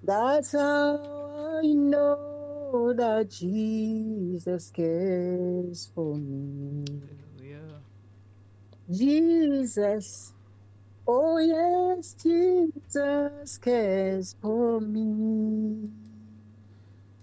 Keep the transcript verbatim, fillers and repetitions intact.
That's how I know that Jesus cares for me. Hallelujah. Jesus, oh yes, Jesus cares for me.